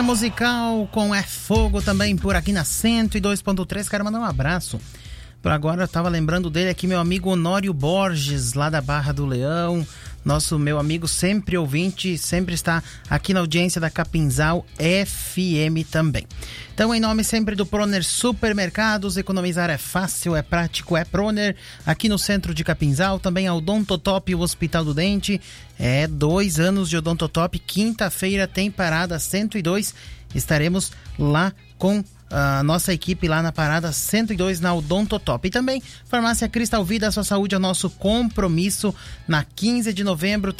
musical com É Fogo também por aqui na 102.3. Quero mandar um abraço. Por agora eu tava lembrando dele aqui, meu amigo Honório Borges, lá da Barra do Leão. Meu amigo sempre ouvinte, sempre está aqui na audiência da Capinzal FM também. Então, em nome sempre do Proner Supermercados, economizar é fácil, é prático, é Proner. Aqui no centro de Capinzal, também a Odontotop, o Hospital do Dente. 2 anos de Odontotop, quinta-feira tem parada 102. Estaremos lá com a nossa equipe lá na parada 102 na Odontotop. E também Farmácia Cristal Vida, a sua saúde é o nosso compromisso. Na 15 de novembro,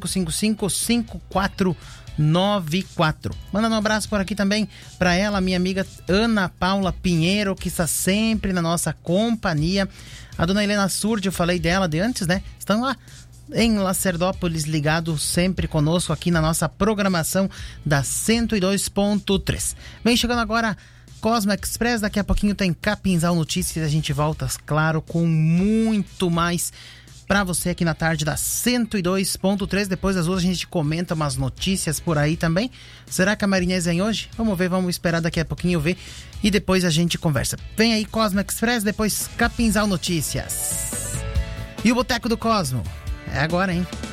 3555-5494. Mandando um abraço por aqui também para ela, minha amiga Ana Paula Pinheiro, que está sempre na nossa companhia. A dona Helena Surdi, eu falei dela de antes, né? Estão lá em Lacerdópolis, ligado sempre conosco aqui na nossa programação da 102.3. Vem chegando agora Cosmo Express, daqui a pouquinho tem Capinzal Notícias, a gente volta, claro, com muito mais pra você aqui na tarde da 102.3. Depois das 2 a gente comenta umas notícias por aí também. Será que a Marinhesa vem hoje? Vamos ver, vamos esperar daqui a pouquinho ver e depois a gente conversa. Vem aí Cosmo Express, depois Capinzal Notícias. E o Boteco do Cosmo? É agora, hein?